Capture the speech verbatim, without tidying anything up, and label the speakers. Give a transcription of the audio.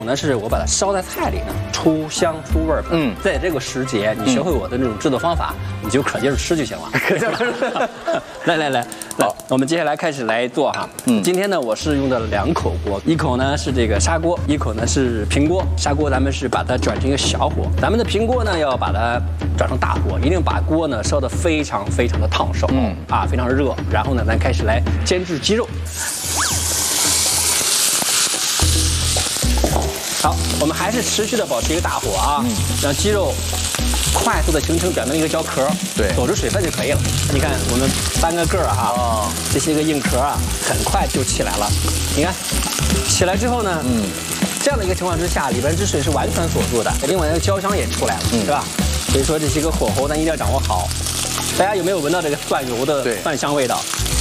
Speaker 1: 呢是我把它烧在菜里呢，出香出味儿。嗯，在这个时节，你学会我的那种制作方法，你就可劲儿吃就行了。可劲儿吃。来来来，好，我们接下来开始来做哈。嗯，今天呢我是用的两口锅，一口呢是这个砂锅，一口呢是平锅。砂锅咱们是把它转成一个小火，咱们的平锅呢要把它转成大火，一定把锅呢烧得非常非常的烫手，嗯啊非常热。然后呢，咱开始来煎制鸡肉。 好，我们还是持续的保持一个大火啊，嗯、让鸡肉快速的形成表面的一个焦壳，对，锁住水分就可以了。你看我们翻个个儿哈，哦、这些个硬壳啊，很快就起来了。你看，起来之后呢，嗯，这样的一个情况之下，里边之水是完全锁住的，另外那个焦香也出来了，嗯、是吧？所以说这些个火候咱一定要掌握好。大家有没有闻到这个蒜油的蒜香味道？